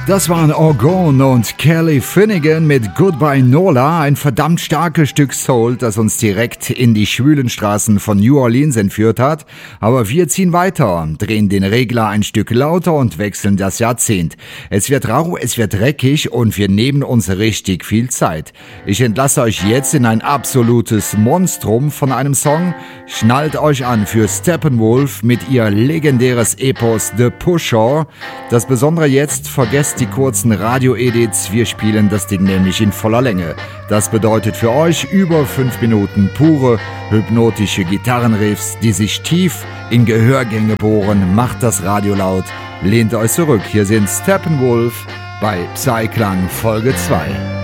Das waren Orgone und Kelly Finnegan mit Goodbye Nola, ein verdammt starkes Stück Soul, das uns direkt in die schwülen Straßen von New Orleans entführt hat. Aber wir ziehen weiter, drehen den Regler ein Stück lauter und wechseln das Jahrzehnt. Es wird rau, es wird dreckig und wir nehmen uns richtig viel Zeit. Ich entlasse euch jetzt in ein absolutes Monstrum von einem Song. Schnallt euch an für Steppenwolf mit ihr legendäres Epos The Pusher. Das Besondere jetzt, vergesst die kurzen Radio-Edits, wir spielen das Ding nämlich in voller Länge. Das bedeutet für euch über 5 Minuten pure, hypnotische Gitarrenriffs, die sich tief in Gehörgänge bohren. Macht das Radio laut, lehnt euch zurück. Hier sind Steppenwolf bei Psyklang Folge 2.